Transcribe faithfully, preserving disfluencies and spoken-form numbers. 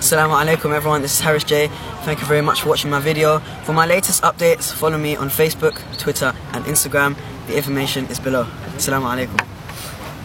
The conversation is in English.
Assalamu alaikum everyone, this is Harris J. Thank you very much for watching my video. For my latest updates, follow me on Facebook, Twitter and Instagram. The information is below. Assalamu alaikum.